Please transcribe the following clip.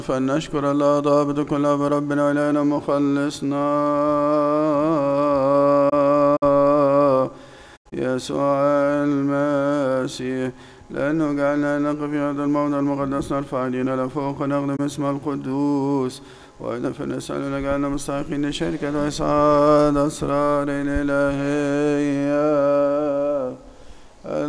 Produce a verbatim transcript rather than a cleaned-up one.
فلنشكر الله ضابط كل بربنا وإلهنا مخلصنا يسوع المسيح، لأنه جعلنا نقف في هذا الموضع المقدس نرفع ايدينا لفوق ونخدم اسم القدوس، وإذا فنسأل نجعلنا مستحقين لشركة وإسعاد أسرار الإلهية.